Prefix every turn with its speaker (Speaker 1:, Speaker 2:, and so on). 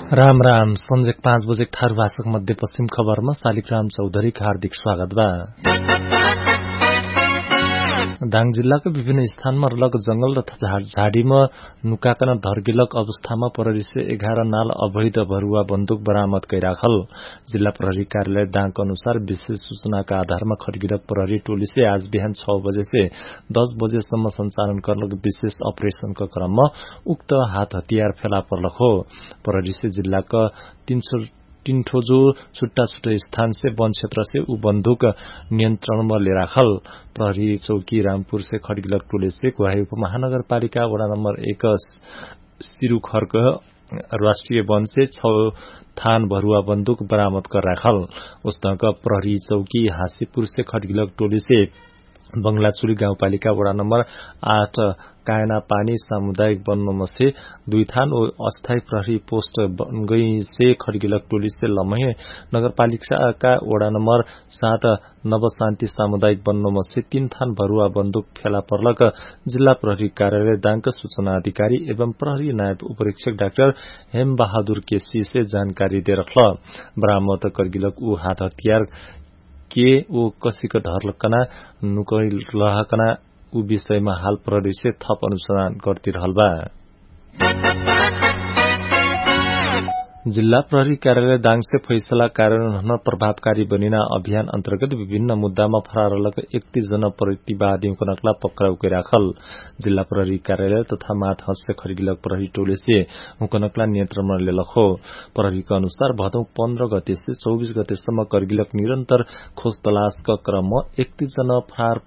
Speaker 1: राम राम संजेक 5 बजे ठारू भाषक मध्यपश्चिम खबरमा शालिग्राम चौधरीको हार्दिक स्वागत बा। दाङ जिल्लाको विभिन्न स्थानमा रलक जंगल तथा झाडीमा नुकाकन धर्गिलक अवस्थामा प्रहरी से 11 नाल अवैध भरुवा बन्दुक बरामद कैराखल। जिल्ला प्रहरी कार्यालय दाङको अनुसार विशेष सूचनाका आधारमा खड्गिलक प्रहरी टोली से आज बिहान 6 बजे से 10 बजेसम्म संचालन गर्न विशेष अपरेशनको क्रममा उक्त हात हतियार फेला पर्लक हो। प्रहरी से जिल्लाका 303 जो छुट्टा छुट्टा स्थान से वन क्षेत्र से उ बन्दुक नियन्त्रण में ले राखल। प्रहरी चौकी रामपुर से खड्गिलक टोली से गुवाही उपमहानगरपालिका वडा नम्बर 1 सिरुखर्क राष्ट्रिय वन से 6 थान भरुवा बन्दुक बरामद कर राखल। उस्तक प्रहरी चौकी हासीपुर से खड्गिलक टोली से बंगलाचुरी गाउँपालिका वडा नम्बर 8 कायना पानी सामुदायिक वन नम्बर से 2 थान और अस्थायी प्रहरी पोस्ट बनगई से खड्गिलक टोली से लम्हे नगरपालिका का वडा नम्बर 7 नवशान्ति सामुदायिक वन नम्बर से 3 थान भरुवा बन्दुक फेला पर्लक। जिल्ला प्रहरी कार्यालय दाङका सूचना अधिकारी एवं प्रहरी नायब उपरीक्षक डाक्टर हेम बहादुर केसी से जानकारी दे रखल। बरामद करगिलक उ हात हतियार के ओ कसीको ढर्लकना नुकैल रहकना उ विषयमा हाल प्रहरी से थप अनुसन्धान गर्दिरहल बा। जिल्ला प्रहरी कार्यालय दाङ से फैसला कार्यान्वयन हुन प्रभावकारी बनिना अभियान अन्तर्गत विभिन्न मुद्दामा फरार रहलक 31 जना प्रतिवादीको नक्ला पक्राउ कैराखल। जिल्ला प्रहरी कार्यालय तथा माथहट से खड्गिलक प्रहरी टोली से उनको नक्ला नियन्त्रणमा लेलक हो। प्रहरीका अनुसार भदौ 15 गते से 24 गतेसम्म करगिलक निरन्तर खोज तलासका क्रममा 31 जना फरार